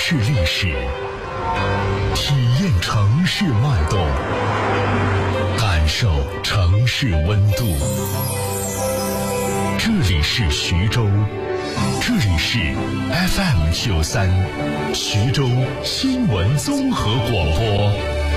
市历史，体验城市脉动，感受城市温度。这里是徐州，这里是 FM93 徐州新闻综合广播。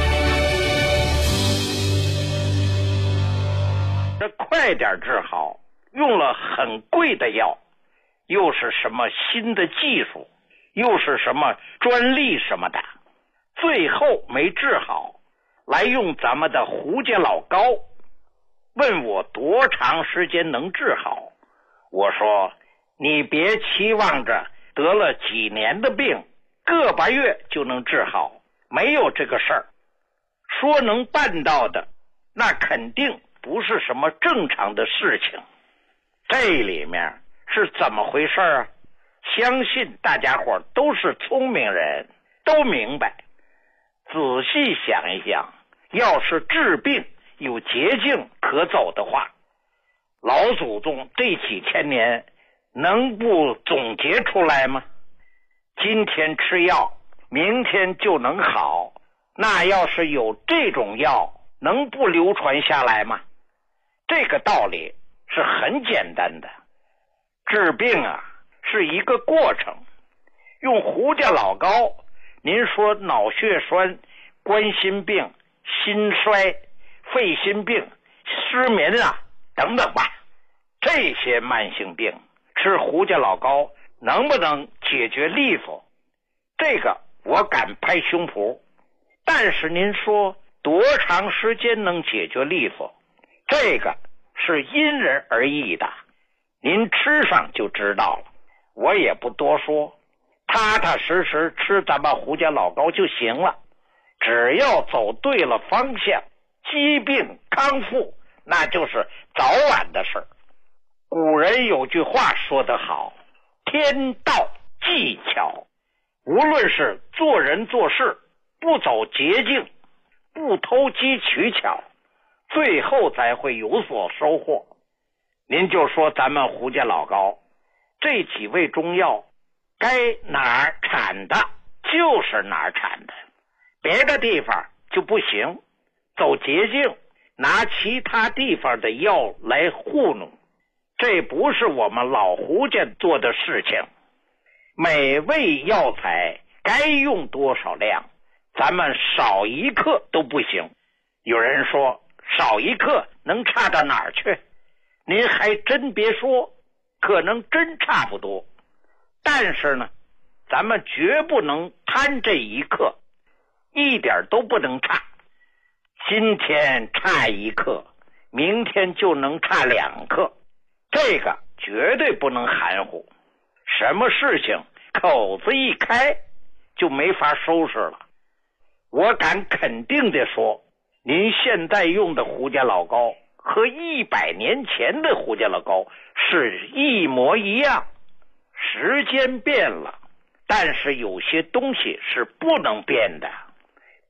这快点治好，用了很贵的药，又是什么新的技术，又是什么专利什么的，最后没治好，来用咱们的胡家老膏，问我多长时间能治好。我说你别期望着得了几年的病，个把月就能治好，没有这个事儿。说能办到的，那肯定不是什么正常的事情。这里面是怎么回事啊？相信大家伙都是聪明人，都明白。仔细想一想，要是治病有捷径可走的话，老祖宗这几千年能不总结出来吗？今天吃药，明天就能好，那要是有这种药，能不流传下来吗？这个道理是很简单的。治病啊，是一个过程。用胡家老膏，您说脑血栓、冠心病、心衰、肺心病、失眠啊等等吧，这些慢性病吃胡家老膏能不能解决利索？这个我敢拍胸脯。但是您说多长时间能解决利索？这个是因人而异的，您吃上就知道了。我也不多说，踏踏实实吃咱们胡家老膏就行了。只要走对了方向，疾病康复那就是早晚的事儿。古人有句话说得好，天道技巧。无论是做人做事，不走捷径，不投机取巧，最后才会有所收获。您就说咱们胡家老膏这几味中药，该哪儿产的就是哪儿产的，别的地方就不行。走捷径，拿其他地方的药来糊弄，这不是我们老胡家做的事情。每味药材该用多少量，咱们少一克都不行。有人说少一克能差到哪儿去？您还真别说，可能真差不多。但是呢，咱们绝不能贪这一克，一点都不能差。今天差一克，明天就能差2克，这个绝对不能含糊。什么事情口子一开就没法收拾了。我敢肯定地说，您现在用的胡家老膏和100年前的胡家老膏是一模一样。时间变了，但是有些东西是不能变的。